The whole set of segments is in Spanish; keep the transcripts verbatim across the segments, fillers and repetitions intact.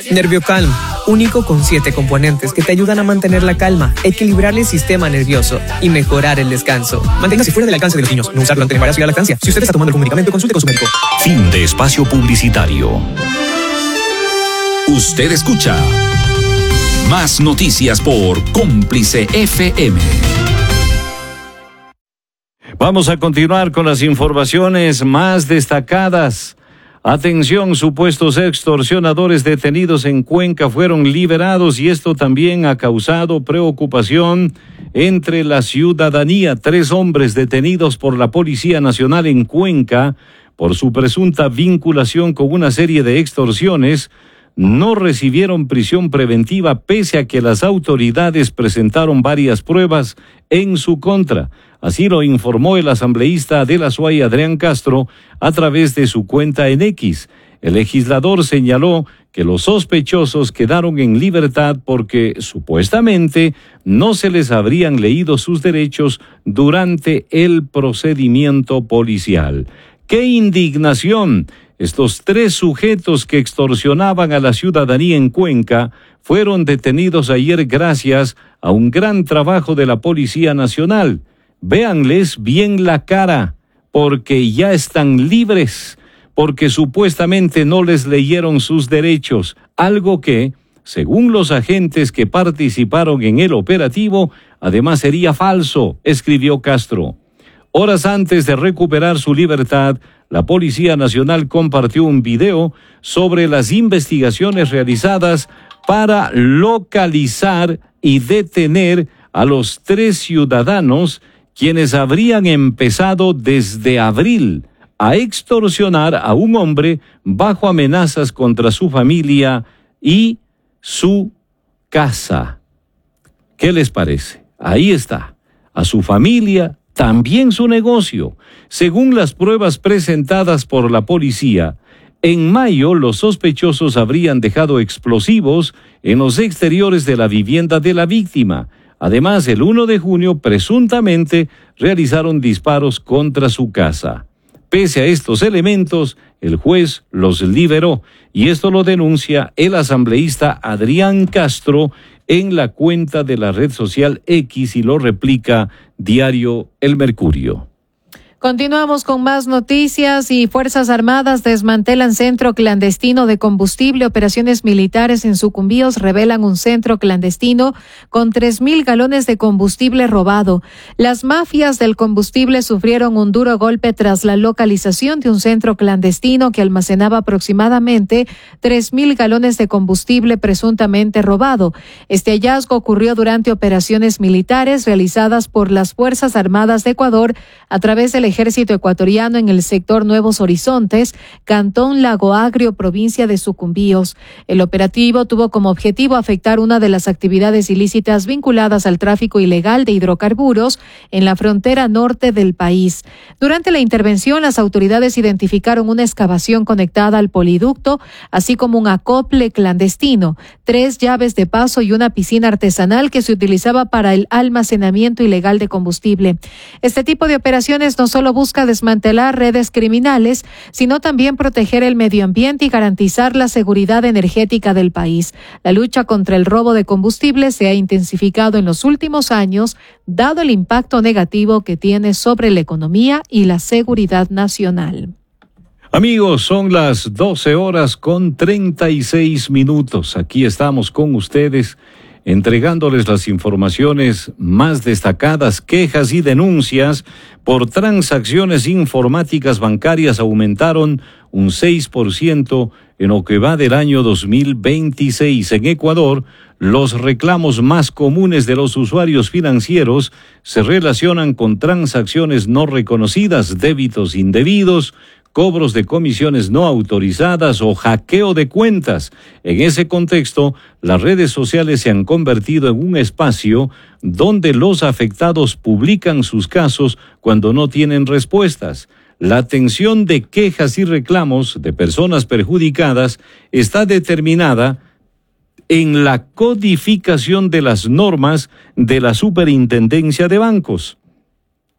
Nerviocalm, único con siete componentes que te ayudan a mantener la calma, equilibrar el sistema nervioso y mejorar el descanso. Manténgase fuera del alcance de los niños. No usarlo ante el embarazo y la lactancia. Si usted está tomando algún medicamento, consulte con su médico. Fin de espacio publicitario. Usted escucha más noticias por Cómplice F M. Vamos a continuar con las informaciones más destacadas. Atención, supuestos extorsionadores detenidos en Cuenca fueron liberados y esto también ha causado preocupación entre la ciudadanía. Tres hombres detenidos por la Policía Nacional en Cuenca por su presunta vinculación con una serie de extorsiones no recibieron prisión preventiva pese a que las autoridades presentaron varias pruebas en su contra. Así lo informó el asambleísta de la S U A Y, Adrián Castro, a través de su cuenta en X. El legislador señaló que los sospechosos quedaron en libertad porque supuestamente no se les habrían leído sus derechos durante el procedimiento policial. ¡Qué indignación! Estos tres sujetos que extorsionaban a la ciudadanía en Cuenca fueron detenidos ayer gracias a un gran trabajo de la Policía Nacional. Véanles bien la cara, porque ya están libres, porque supuestamente no les leyeron sus derechos, algo que, según los agentes que participaron en el operativo, además sería falso, escribió Castro. Horas antes de recuperar su libertad, la Policía Nacional compartió un video sobre las investigaciones realizadas para localizar y detener a los tres ciudadanos quienes habrían empezado desde abril a extorsionar a un hombre bajo amenazas contra su familia y su casa. ¿Qué les parece? Ahí está, a su familia, también su negocio. Según las pruebas presentadas por la policía, en mayo los sospechosos habrían dejado explosivos en los exteriores de la vivienda de la víctima. Además, el primero de junio, presuntamente, realizaron disparos contra su casa. Pese a estos elementos, el juez los liberó, y esto lo denuncia el asambleísta Adrián Castro en la cuenta de la red social X y lo replica Diario El Mercurio. Continuamos con más noticias y Fuerzas Armadas desmantelan centro clandestino de combustible. Operaciones militares en Sucumbíos revelan un centro clandestino con tres mil galones de combustible robado. Las mafias del combustible sufrieron un duro golpe tras la localización de un centro clandestino que almacenaba aproximadamente tres mil galones de combustible presuntamente robado. Este hallazgo ocurrió durante operaciones militares realizadas por las Fuerzas Armadas de Ecuador a través del Ejército Ecuatoriano en el sector Nuevos Horizontes, Cantón Lago Agrio, provincia de Sucumbíos. El operativo tuvo como objetivo afectar una de las actividades ilícitas vinculadas al tráfico ilegal de hidrocarburos en la frontera norte del país. Durante la intervención, las autoridades identificaron una excavación conectada al poliducto, así como un acople clandestino, tres llaves de paso y una piscina artesanal que se utilizaba para el almacenamiento ilegal de combustible. Este tipo de operaciones no solo busca desmantelar redes criminales, sino también proteger el medio ambiente y garantizar la seguridad energética del país. La lucha contra el robo de combustible se ha intensificado en los últimos años, dado el impacto negativo que tiene sobre la economía y la seguridad nacional. Amigos, son las doce horas con treinta y seis minutos. Aquí estamos con ustedes, entregándoles las informaciones más destacadas. Quejas y denuncias por transacciones informáticas bancarias aumentaron un seis por ciento en lo que va del año dos mil veintiséis. En Ecuador, los reclamos más comunes de los usuarios financieros se relacionan con transacciones no reconocidas, débitos indebidos, cobros de comisiones no autorizadas o hackeo de cuentas. En ese contexto, las redes sociales se han convertido en un espacio donde los afectados publican sus casos cuando no tienen respuestas. La atención de quejas y reclamos de personas perjudicadas está determinada en la codificación de las normas de la Superintendencia de Bancos.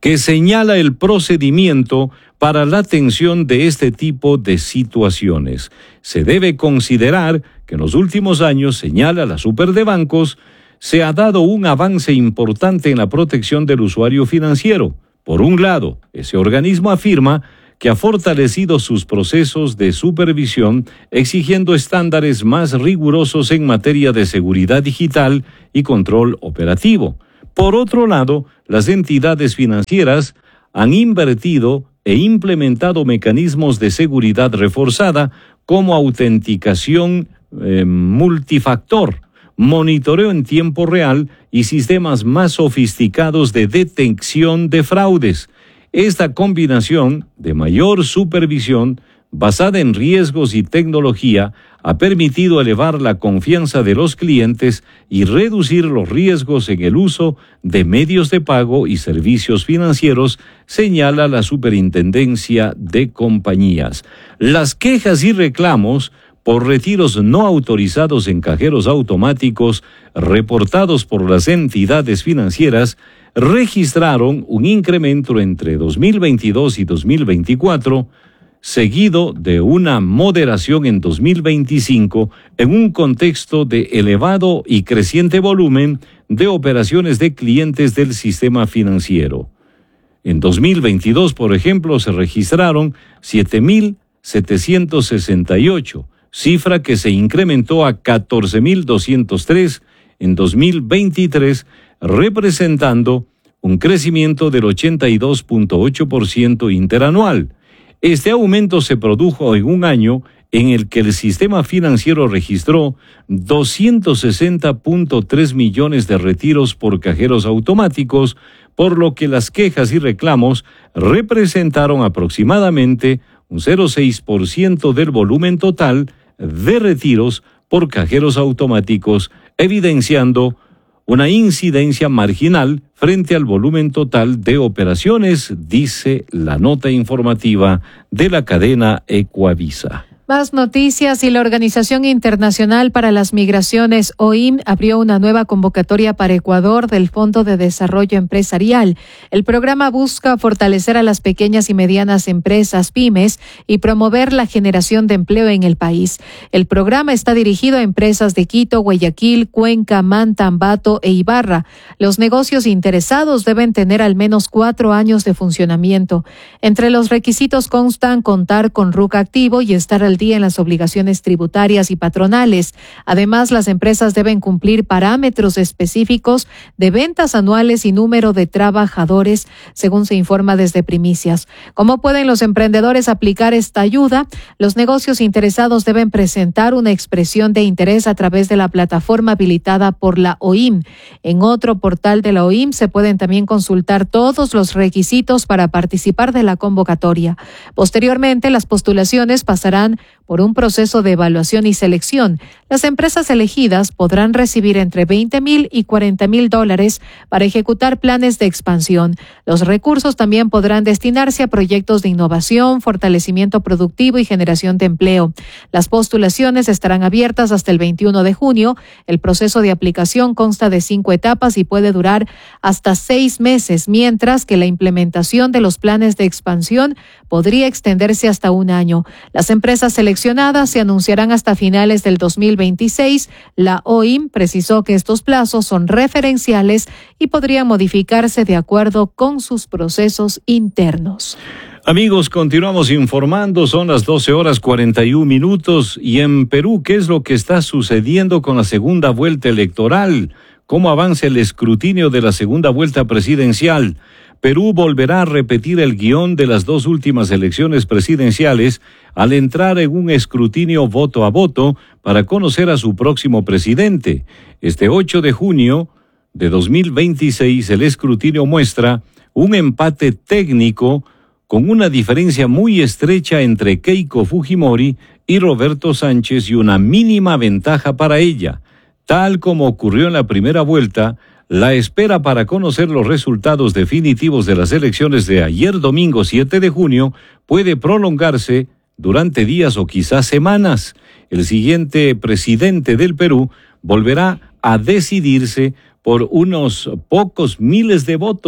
que señala el procedimiento para la atención de este tipo de situaciones. Se debe considerar que en los últimos años, señala la Super de Bancos, se ha dado un avance importante en la protección del usuario financiero. Por un lado, ese organismo afirma que ha fortalecido sus procesos de supervisión, exigiendo estándares más rigurosos en materia de seguridad digital y control operativo. Por otro lado, las entidades financieras han invertido e implementado mecanismos de seguridad reforzada como autenticación eh, multifactor, monitoreo en tiempo real y sistemas más sofisticados de detección de fraudes. Esta combinación de mayor supervisión basada en riesgos y tecnología ha permitido elevar la confianza de los clientes y reducir los riesgos en el uso de medios de pago y servicios financieros, señala la Superintendencia de Compañías. Las quejas y reclamos por retiros no autorizados en cajeros automáticos reportados por las entidades financieras registraron un incremento entre dos mil veintidós y dos mil veinticuatro, seguido de una moderación en dos mil veinticinco en un contexto de elevado y creciente volumen de operaciones de clientes del sistema financiero. En dos mil veintidós, por ejemplo, se registraron siete mil setecientos sesenta y ocho, cifra que se incrementó a catorce mil doscientos tres en dos mil veintitrés, representando un crecimiento del ochenta y dos punto ocho por ciento interanual. Este aumento se produjo en un año en el que el sistema financiero registró doscientos sesenta punto tres millones de retiros por cajeros automáticos, por lo que las quejas y reclamos representaron aproximadamente un cero punto seis por ciento del volumen total de retiros por cajeros automáticos, evidenciando una incidencia marginal frente al volumen total de operaciones, dice la nota informativa de la cadena Ecuavisa. Más noticias. Y la Organización Internacional para las Migraciones, O I M, abrió una nueva convocatoria para Ecuador del Fondo de Desarrollo Empresarial. El programa busca fortalecer a las pequeñas y medianas empresas, pymes, y promover la generación de empleo en el país. El programa está dirigido a empresas de Quito, Guayaquil, Cuenca, Manta, Ambato e Ibarra. Los negocios interesados deben tener al menos cuatro años de funcionamiento. Entre los requisitos constan contar con R U C activo y estar al día en las obligaciones tributarias y patronales. Además, las empresas deben cumplir parámetros específicos de ventas anuales y número de trabajadores, según se informa desde Primicias. ¿Cómo pueden los emprendedores aplicar esta ayuda? Los negocios interesados deben presentar una expresión de interés a través de la plataforma habilitada por la O I M. En otro portal de la O I M se pueden también consultar todos los requisitos para participar de la convocatoria. Posteriormente, las postulaciones pasarán por un proceso de evaluación y selección. Las empresas elegidas podrán recibir entre veinte mil y cuarenta mil dólares para ejecutar planes de expansión. Los recursos también podrán destinarse a proyectos de innovación, fortalecimiento productivo y generación de empleo. Las postulaciones estarán abiertas hasta el veintiuno de junio. El proceso de aplicación consta de cinco etapas y puede durar hasta seis meses, mientras que la implementación de los planes de expansión podría extenderse hasta un año. Las empresas seleccionadas se anunciarán hasta finales del dos mil veintiséis. La O I M precisó que estos plazos son referenciales y podrían modificarse de acuerdo con sus procesos internos. Amigos, continuamos informando, son las doce horas cuarenta y un minutos y en Perú, ¿qué es lo que está sucediendo con la segunda vuelta electoral? ¿Cómo avanza el escrutinio de la segunda vuelta presidencial? Perú volverá a repetir el guión de las dos últimas elecciones presidenciales al entrar en un escrutinio voto a voto para conocer a su próximo presidente. Este ocho de junio de dos mil veintiséis, el escrutinio muestra un empate técnico con una diferencia muy estrecha entre Keiko Fujimori y Roberto Sánchez y una mínima ventaja para ella. Tal como ocurrió en la primera vuelta, la espera para conocer los resultados definitivos de las elecciones de ayer domingo siete de junio puede prolongarse durante días o quizás semanas. El siguiente presidente del Perú volverá a decidirse por unos pocos miles de votos,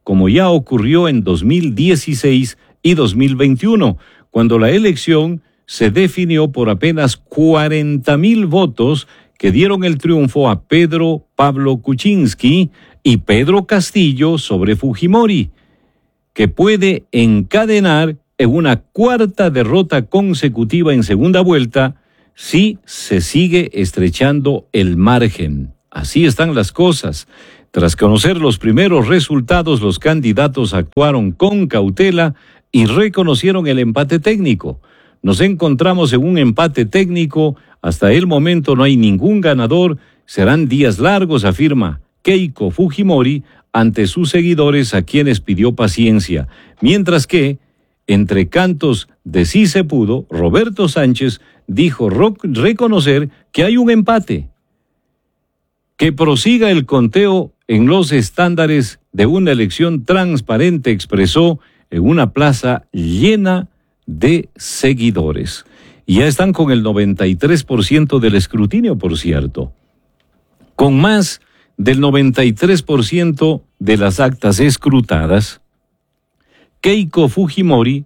como ya ocurrió en dos mil dieciséis y dos mil veintiuno, cuando la elección se definió por apenas cuarenta mil votos que dieron el triunfo a Pedro Pablo Kuczynski y Pedro Castillo sobre Fujimori, que puede encadenar en una cuarta derrota consecutiva en segunda vuelta si se sigue estrechando el margen. Así están las cosas. Tras conocer los primeros resultados, los candidatos actuaron con cautela y reconocieron el empate técnico. Nos encontramos en un empate técnico. Hasta el momento no hay ningún ganador. Serán días largos, afirma Keiko Fujimori ante sus seguidores, a quienes pidió paciencia. Mientras que, entre cantos de sí se pudo, Roberto Sánchez dijo reconocer que hay un empate. Que prosiga el conteo en los estándares de una elección transparente, expresó en una plaza llena de seguidores. Y ya están con el noventa y tres por ciento del escrutinio, por cierto. Con más del noventa y tres por ciento de las actas escrutadas, Keiko Fujimori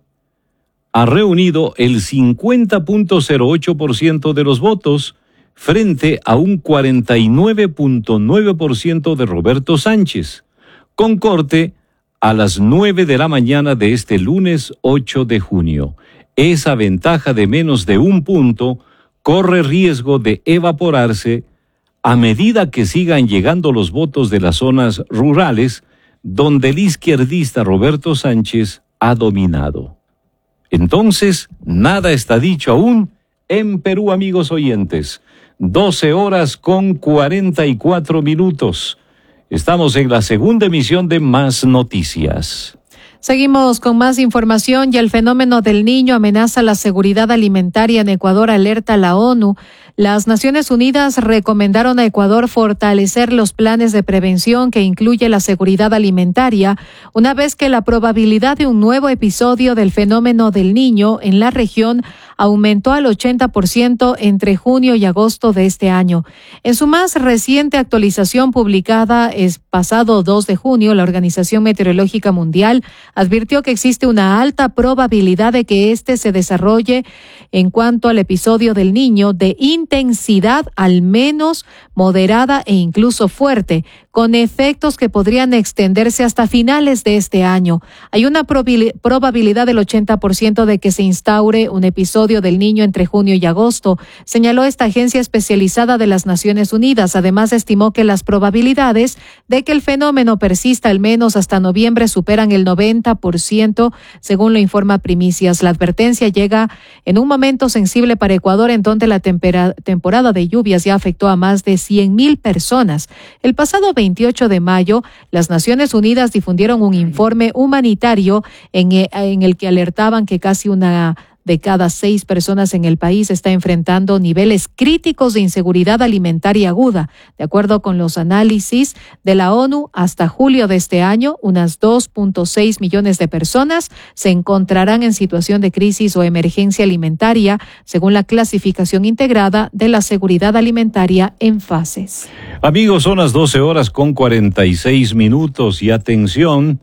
ha reunido el cincuenta punto cero ocho por ciento de los votos frente a un cuarenta y nueve punto nueve por ciento de Roberto Sánchez, con corte a las nueve de la mañana de este lunes ocho de junio. Esa ventaja de menos de un punto corre riesgo de evaporarse a medida que sigan llegando los votos de las zonas rurales, donde el izquierdista Roberto Sánchez ha dominado. Entonces, nada está dicho aún en Perú, amigos oyentes. doce horas con cuarenta y cuatro minutos. Estamos en la segunda emisión de Más Noticias. Seguimos con más información. Y el fenómeno del Niño amenaza la seguridad alimentaria en Ecuador, alerta a la ONU. Las Naciones Unidas recomendaron a Ecuador fortalecer los planes de prevención que incluye la seguridad alimentaria, una vez que la probabilidad de un nuevo episodio del fenómeno del Niño en la región aumentó al ochenta por ciento entre junio y agosto de este año. En su más reciente actualización publicada el pasado dos de junio, la Organización Meteorológica Mundial advirtió que existe una alta probabilidad de que este se desarrolle en cuanto al episodio del Niño de intensidad al menos moderada e incluso fuerte, con efectos que podrían extenderse hasta finales de este año. Hay una probabilidad del ochenta por ciento de que se instaure un episodio del Niño entre junio y agosto, señaló esta agencia especializada de las Naciones Unidas. Además, estimó que las probabilidades de que el fenómeno persista al menos hasta noviembre superan el noventa por ciento, según lo informa Primicias. La advertencia llega en un momento sensible para Ecuador, en donde la tempera- temporada de lluvias ya afectó a más de cien mil personas. El pasado veintiocho de mayo, las Naciones Unidas difundieron un informe humanitario en, en el que alertaban que casi una de cada seis personas en el país está enfrentando niveles críticos de inseguridad alimentaria aguda. De acuerdo con los análisis de la ONU, hasta julio de este año, unas dos punto seis millones de personas se encontrarán en situación de crisis o emergencia alimentaria, según la clasificación integrada de la seguridad alimentaria en fases. Amigos, son las doce horas con cuarenta y seis minutos y atención,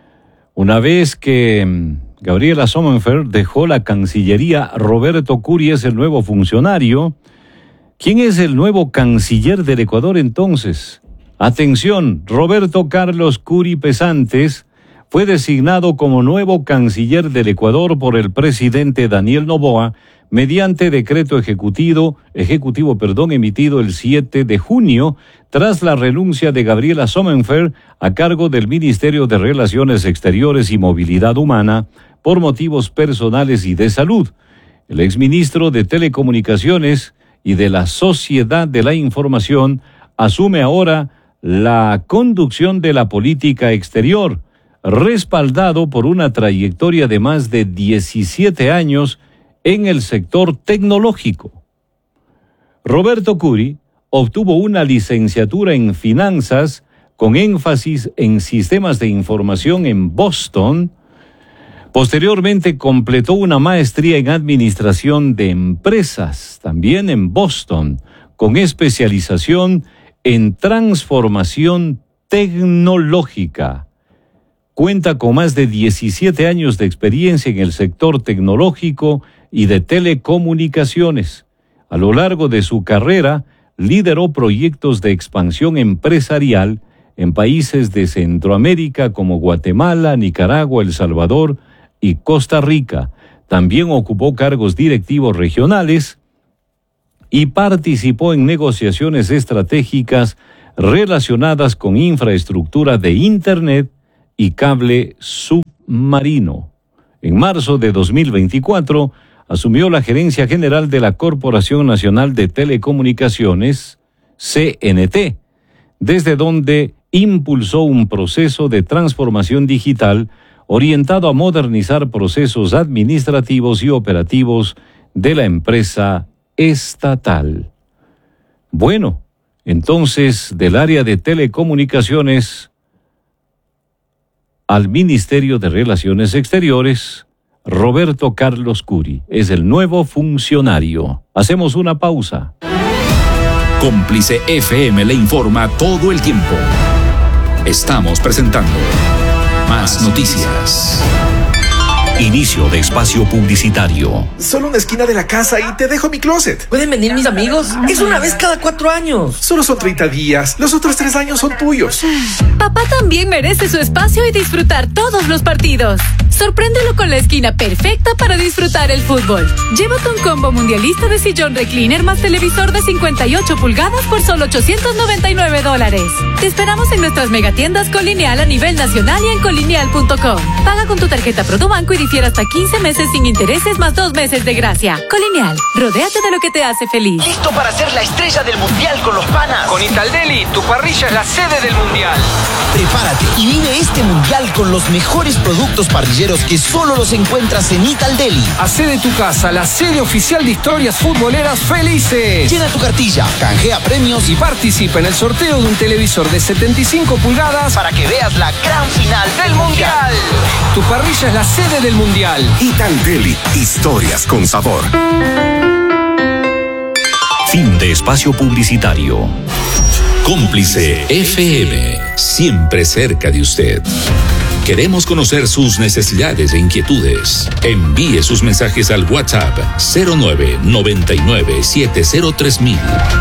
una vez que Gabriela Sommerfeld dejó la Cancillería, Roberto Curi es el nuevo funcionario. ¿Quién es el nuevo canciller del Ecuador entonces? Atención, Roberto Carlos Curi Pesantes fue designado como nuevo canciller del Ecuador por el presidente Daniel Noboa mediante decreto ejecutivo, ejecutivo, perdón, emitido el siete de junio, tras la renuncia de Gabriela Sommerfeld a cargo del Ministerio de Relaciones Exteriores y Movilidad Humana por motivos personales y de salud. El exministro de Telecomunicaciones y de la Sociedad de la Información asume ahora la conducción de la política exterior, respaldado por una trayectoria de más de diecisiete años en el sector tecnológico. Roberto Curi obtuvo una licenciatura en finanzas con énfasis en sistemas de información en Boston. Posteriormente completó una maestría en administración de empresas, también en Boston, con especialización en transformación tecnológica. Cuenta con más de diecisiete años de experiencia en el sector tecnológico y de telecomunicaciones. A lo largo de su carrera, lideró proyectos de expansión empresarial en países de Centroamérica como Guatemala, Nicaragua, El Salvador y Costa Rica. También ocupó cargos directivos regionales y participó en negociaciones estratégicas relacionadas con infraestructura de Internet y cable submarino. En marzo de dos mil veinticuatro, asumió la gerencia general de la Corporación Nacional de Telecomunicaciones, C N T, desde donde impulsó un proceso de transformación digital orientado a modernizar procesos administrativos y operativos de la empresa estatal. Bueno, entonces, del área de telecomunicaciones al Ministerio de Relaciones Exteriores, Roberto Carlos Curi es el nuevo funcionario. Hacemos una pausa. Cómplice F M le informa todo el tiempo. Estamos presentando Más Noticias. Inicio de espacio publicitario. Solo una esquina de la casa y te dejo mi closet. ¿Pueden venir mis amigos? Es una vez cada cuatro años. Solo son treinta días. Los otros tres años son tuyos. Papá también merece su espacio y disfrutar todos los partidos. Sorpréndelo con la esquina perfecta para disfrutar el fútbol. Llévate un combo mundialista de sillón recliner más televisor de cincuenta y ocho pulgadas por solo ochocientos noventa y nueve dólares. Te esperamos en nuestras megatiendas Colineal a nivel nacional y en colineal punto com. Paga con tu tarjeta ProduBanco y difiere hasta quince meses sin intereses más dos meses de gracia. Colineal, rodéate de lo que te hace feliz. ¿Listo para ser la estrella del mundial con los panas? Con Italdeli, tu parrilla es la sede del mundial. Prepárate y vive este mundial con los mejores productos parrilleros que solo los encuentras en Italdeli. Hacé de tu casa la sede oficial de historias futboleras felices. Llena tu cartilla, canjea premios y participa en el sorteo de un televisor de setenta y cinco pulgadas para que veas la gran final del mundial. Tu parrilla es la sede del mundial. Italdeli, historias con sabor. Fin de espacio publicitario. Cómplice F M, siempre cerca de usted. Queremos conocer sus necesidades e inquietudes. Envíe sus mensajes al WhatsApp cero nueve noventa y nueve siete cero tres mil.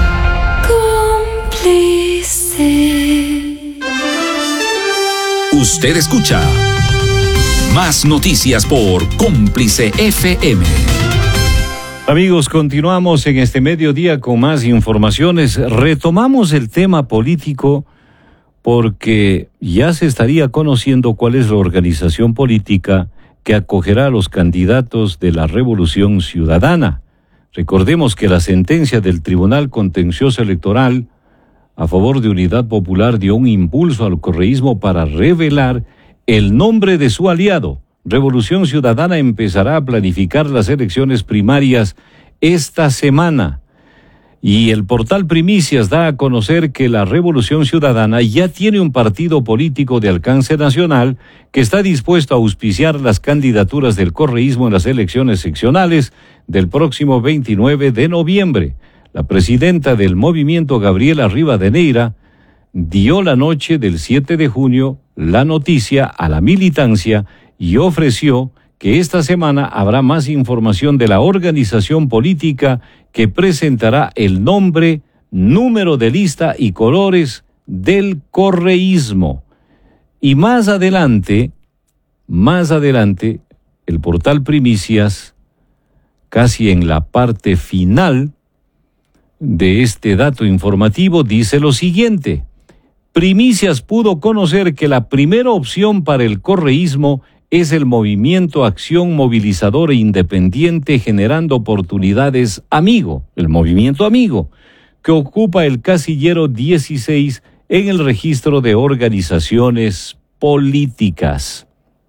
Cómplice. Usted escucha Más Noticias por Cómplice F M. Amigos, continuamos en este mediodía con más informaciones. Retomamos el tema político porque ya se estaría conociendo cuál es la organización política que acogerá a los candidatos de la Revolución Ciudadana. Recordemos que la sentencia del Tribunal Contencioso Electoral a favor de Unidad Popular dio un impulso al correísmo para revelar el nombre de su aliado. Revolución Ciudadana empezará a planificar las elecciones primarias esta semana. Y el portal Primicias da a conocer que la Revolución Ciudadana ya tiene un partido político de alcance nacional que está dispuesto a auspiciar las candidaturas del correísmo en las elecciones seccionales del próximo veintinueve de noviembre. La presidenta del movimiento, Gabriela Rivadeneira, dio la noche del siete de junio la noticia a la militancia y ofreció que esta semana habrá más información de la organización política que presentará el nombre, número de lista y colores del correísmo. Y más adelante, más adelante, el portal Primicias, casi en la parte final de este dato informativo, dice lo siguiente: Primicias pudo conocer que la primera opción para el correísmo es el movimiento Acción Movilizadora Independiente Generando Oportunidades Amigo, el movimiento Amigo, que ocupa el casillero dieciséis en el registro de organizaciones políticas.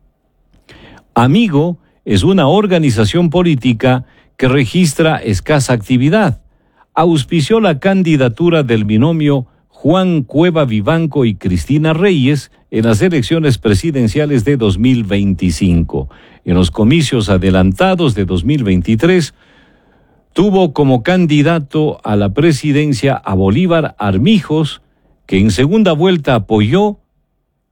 Amigo es una organización política que registra escasa actividad. Auspició la candidatura del binomio Juan Cueva Vivanco y Cristina Reyes en las elecciones presidenciales de dos mil veinticinco. En los comicios adelantados de dos mil veintitrés, tuvo como candidato a la presidencia a Bolívar Armijos, que en segunda vuelta apoyó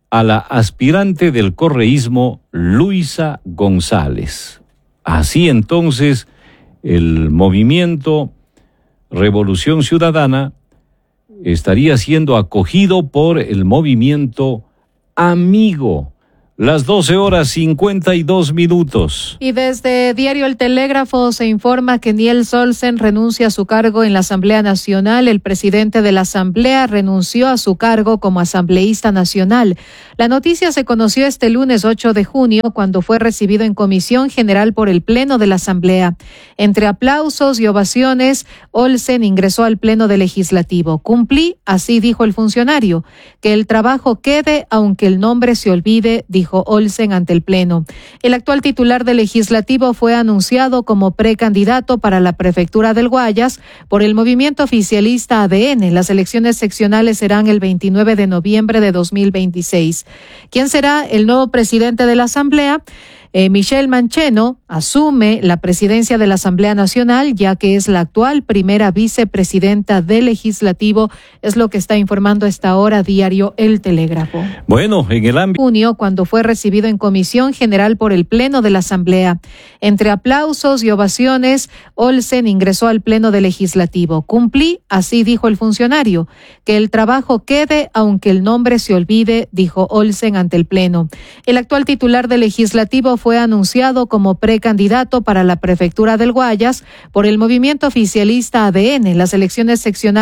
a la aspirante del correísmo Luisa González. Así entonces, el movimiento Revolución Ciudadana estaría siendo acogido por el movimiento Amigo. Las doce horas cincuenta y dos minutos. Y desde Diario El Telégrafo se informa que Niels Olsen renuncia a su cargo en la Asamblea Nacional. El presidente de la Asamblea renunció a su cargo como asambleísta nacional. La noticia se conoció este lunes ocho de junio, cuando fue recibido en comisión general por el Pleno de la Asamblea. Entre aplausos y ovaciones, Olsen ingresó al Pleno del Legislativo. Cumplí, así dijo el funcionario, que el trabajo quede aunque el nombre se olvide, dijo Olsen ante el Pleno. El actual titular del Legislativo fue anunciado como precandidato para la prefectura del Guayas por el movimiento oficialista A D N. Las elecciones seccionales serán el veintinueve de noviembre de dos mil veintiséis. ¿Quién será el nuevo presidente de la Asamblea? Eh, Michelle Mancheno asume la presidencia de la Asamblea Nacional, ya que es la actual primera vicepresidenta del Legislativo, es lo que está informando a esta hora Diario El Telégrafo. Bueno, en el ámbito junio, cuando fue recibido en comisión general por el Pleno de la Asamblea. Entre aplausos y ovaciones, Olsen ingresó al Pleno del Legislativo. Cumplí, así dijo el funcionario, que el trabajo quede aunque el nombre se olvide, dijo Olsen ante el Pleno. El actual titular del Legislativo fue anunciado como precandidato para la prefectura del Guayas por el movimiento oficialista A D N. Las elecciones seccionales